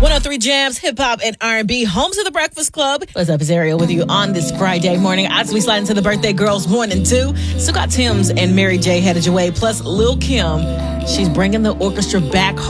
103 Jams, hip hop, and R&B. Homes of the Breakfast Club. What's up, is Ariel with you on this Friday morning as we slide into the birthday girls 1 and 2. Still got Tim's and Mary J headed your way, plus Lil' Kim. She's bringing the orchestra back home.